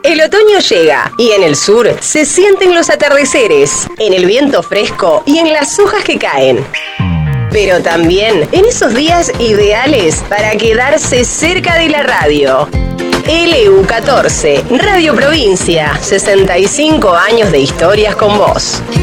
El otoño llega y en el sur se sienten los atardeceres, en el viento fresco y en las hojas que caen. Pero también en esos días ideales para quedarse cerca de la radio. LU14, Radio Provincia, 65 años de historias con vos.